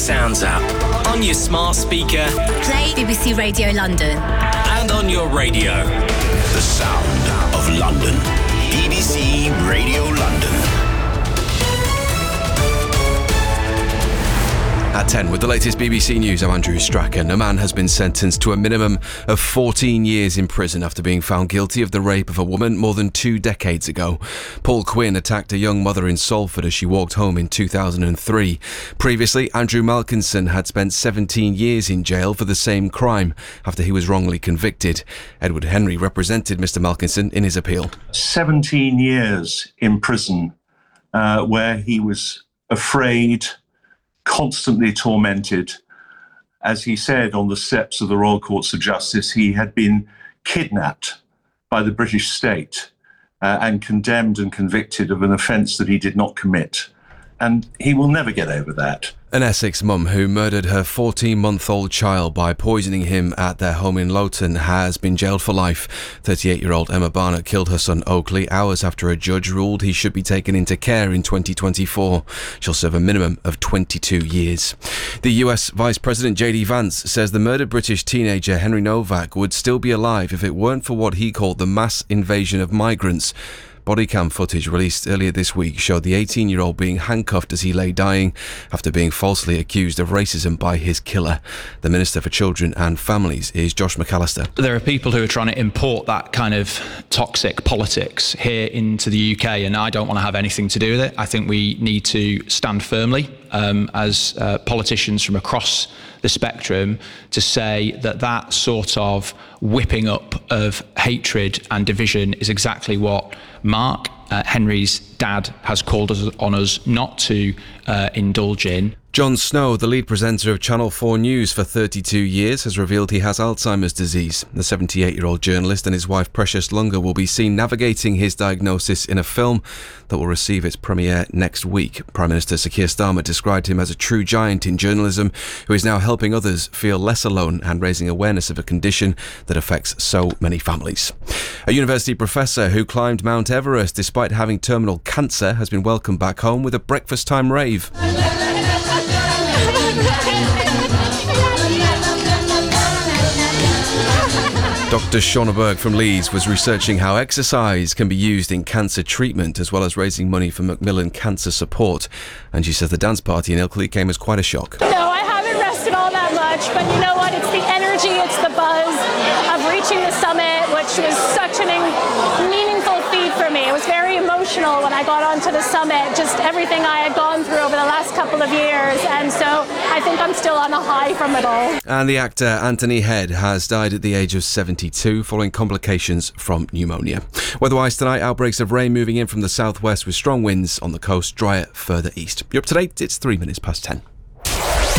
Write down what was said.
Sounds app. On your smart speaker. Play BBC Radio London. And on your radio. The sound of London. BBC Radio London. At 10, with the latest BBC News, I'm Andrew Strachan. A man has been sentenced to a minimum of 14 years in prison after being found guilty of the rape of a woman more than 2 decades ago. Paul Quinn attacked a young mother in Salford as she walked home in 2003. Previously, Andrew Malkinson had spent 17 years in jail for the same crime after he was wrongly convicted. Edward Henry represented Mr Malkinson in his appeal. 17 years in prison where he was afraid, constantly tormented. As he said on the steps of the Royal Courts of Justice, he had been kidnapped by the British state and condemned and convicted of an offence that he did not commit. And he will never get over that. An Essex mum who murdered her 14-month-old child by poisoning him at their home in Loughton has been jailed for life. 38-year-old Emma Barnett killed her son Oakley hours after a judge ruled he should be taken into care in 2024. She'll serve a minimum of 22 years. The US Vice President J.D. Vance says the murdered British teenager Henry Novak would still be alive if it weren't for what he called the mass invasion of migrants. Body cam footage released earlier this week showed the 18-year-old being handcuffed as he lay dying after being falsely accused of racism by his killer. The Minister for Children and Families is Josh McAllister. There are people who are trying to import that kind of toxic politics here into the UK, and I don't want to have anything to do with it. I think we need to stand firmly as politicians from across the spectrum to say that that sort of whipping up of hatred and division is exactly what Mark, Henry's dad, has called on us not to indulge in. Jon Snow, the lead presenter of Channel 4 News for 32 years, has revealed he has Alzheimer's disease. The 78-year-old journalist and his wife Precious Lunga will be seen navigating his diagnosis in a film that will receive its premiere next week. Prime Minister Sir Keir Starmer described him as a true giant in journalism who is now helping others feel less alone and raising awareness of a condition that affects so many families. A university professor who climbed Mount Everest despite having terminal cancer has been welcomed back home with a breakfast time rave. Dr. Shauna Burke from Leeds was researching how exercise can be used in cancer treatment as well as raising money for Macmillan Cancer Support. And she says the dance party in Ilkley came as quite a shock. No, I haven't rested all that much, but you know what? It's the energy, it's the buzz of reaching the summit, which was such an meaningful feat for me. It was very emotional when I got onto the summit, just everything I had gone through over the last couple of years, and so I think I'm still on a high from it all. And the actor Anthony Head has died at the age of 72 following complications from pneumonia. Weather-wise tonight, outbreaks of rain moving in from the southwest with strong winds on the coast, drier further east. You're up to date, it's 3 minutes past 10.